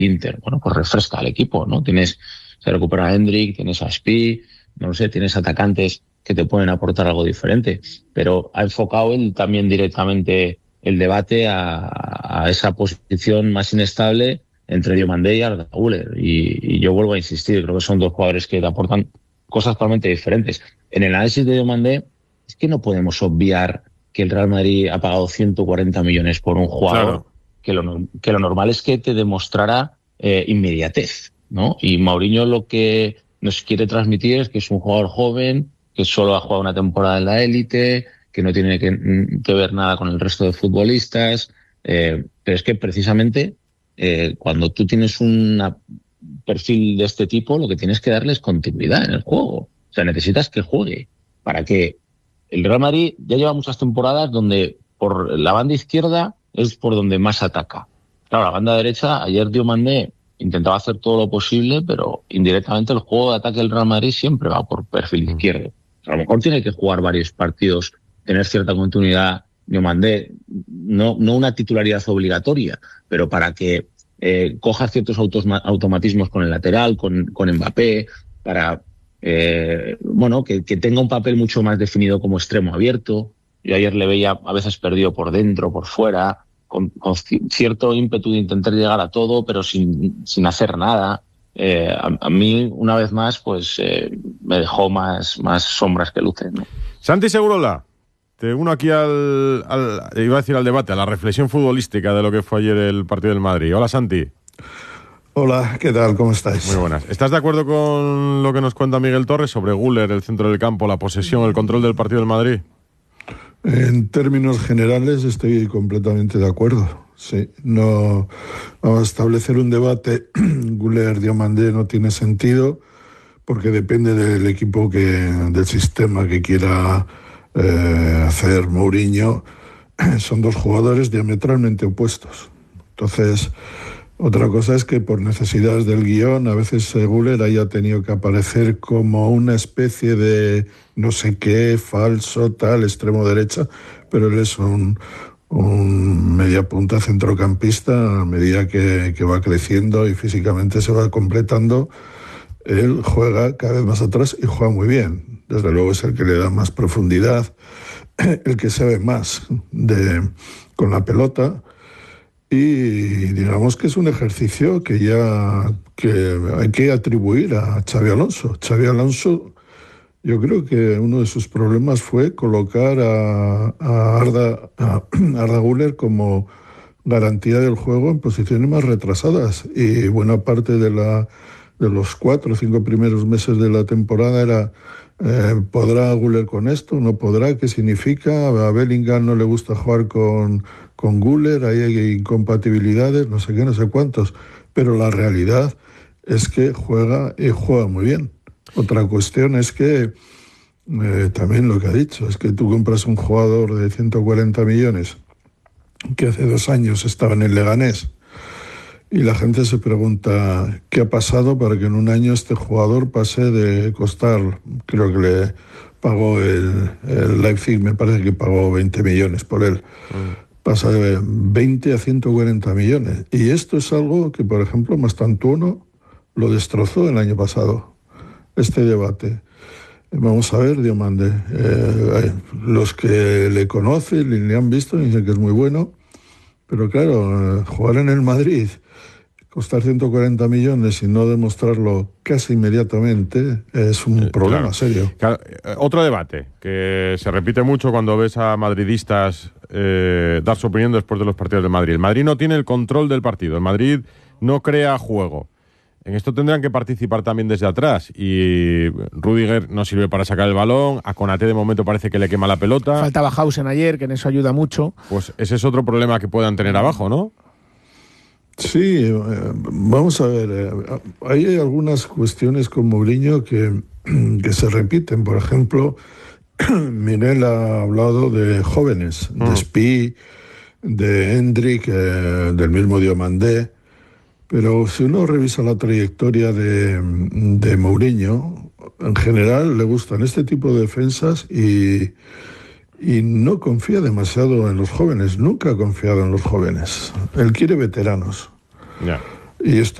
Inter. Bueno, pues refresca al equipo, ¿no? Se recupera a Hendrik, tienes a Spi, no lo sé, tienes atacantes que te pueden aportar algo diferente. Pero ha enfocado él también directamente el debate a esa posición más inestable entre Diomandé y Arda Güler. Y yo vuelvo a insistir, creo que son dos jugadores que te aportan cosas totalmente diferentes. En el análisis de Diomandé es que no podemos obviar que el Real Madrid ha pagado 140 millones por un jugador, claro, que lo normal es que te demostrara inmediatez, ¿no? Y Mourinho lo que nos quiere transmitir es que es un jugador joven, que solo ha jugado una temporada en la élite, que no tiene que ver nada con el resto de futbolistas, pero es que precisamente cuando tú tienes un perfil de este tipo, lo que tienes que darle es continuidad en el juego. O sea, necesitas que juegue para que el Real Madrid ya lleva muchas temporadas donde por la banda izquierda es por donde más ataca. Claro, la banda derecha, ayer Diomandé intentaba hacer todo lo posible, pero indirectamente el juego de ataque del Real Madrid siempre va por perfil izquierdo. A lo mejor tiene que jugar varios partidos, tener cierta continuidad. Diomandé, no una titularidad obligatoria, pero para que coja ciertos automatismos con el lateral, con Mbappé, para que tenga un papel mucho más definido como extremo abierto. Yo ayer le veía a veces perdido por dentro, por fuera, con cierto ímpetu de intentar llegar a todo, pero sin hacer nada. A mí, una vez más, pues me dejó más sombras que luces, ¿no? Santi Segurola, te uno aquí al debate, a la reflexión futbolística de lo que fue ayer el partido del Madrid. Hola, Santi. Hola, ¿qué tal? ¿Cómo estáis? Muy buenas. ¿Estás de acuerdo con lo que nos cuenta Miguel Torres sobre Güler, el centro del campo, la posesión, el control del partido del Madrid? En términos generales estoy completamente de acuerdo. Sí, no vamos a establecer un debate. Güler-Diomandé no tiene sentido porque depende del equipo del sistema que quiera hacer Mourinho. Son dos jugadores diametralmente opuestos. Entonces, otra cosa es que por necesidades del guión a veces Güler haya tenido que aparecer como una especie de no sé qué, falso, tal, extremo derecha, pero él es un media punta centrocampista. A medida que va creciendo y físicamente se va completando, él juega cada vez más atrás y juega muy bien. Desde luego es el que le da más profundidad, el que sabe más con la pelota. Y digamos que es un ejercicio que hay que atribuir a Xabi Alonso. Xabi Alonso, yo creo que uno de sus problemas fue colocar a Arda Güler como garantía del juego en posiciones más retrasadas. Y buena parte de los 4 o 5 primeros meses de la temporada era ¿podrá Güler con esto? ¿No podrá? ¿Qué significa? A Bellingham no le gusta jugar con Güler, ahí hay incompatibilidades, no sé qué, no sé cuántos, pero la realidad es que juega y juega muy bien. Otra cuestión es que también lo que ha dicho, es que tú compras un jugador de 140 millones que hace 2 años estaba en el Leganés y la gente se pregunta qué ha pasado para que en un año este jugador pase de costar, creo que le pagó el Leipzig, me parece que pagó 20 millones por él. Pasa de 20 a 140 millones. Y esto es algo que, por ejemplo, Mastantuono lo destrozó el año pasado, este debate. Vamos a ver, Diomandé. Los que le conocen y le han visto dicen que es muy bueno, pero claro, jugar en el Madrid, costar 140 millones y no demostrarlo casi inmediatamente es un problema serio. Claro, otro debate que se repite mucho cuando ves a madridistas dar su opinión después de los partidos del Madrid. El Madrid no tiene el control del partido, el Madrid no crea juego. En esto tendrán que participar también desde atrás y Rüdiger no sirve para sacar el balón, a Konaté de momento parece que le quema la pelota. Faltaba Hausen ayer, que en eso ayuda mucho. Pues ese es otro problema que puedan tener abajo, ¿no? Sí, vamos a ver, hay algunas cuestiones con Mourinho que se repiten. Por ejemplo, Miguel ha hablado de jóvenes, de Spi, de Hendrik, del mismo Diomandé, pero si uno revisa la trayectoria de Mourinho, en general le gustan este tipo de defensas y no confía demasiado en los jóvenes, nunca ha confiado en los jóvenes. Él quiere veteranos. Yeah. Y esto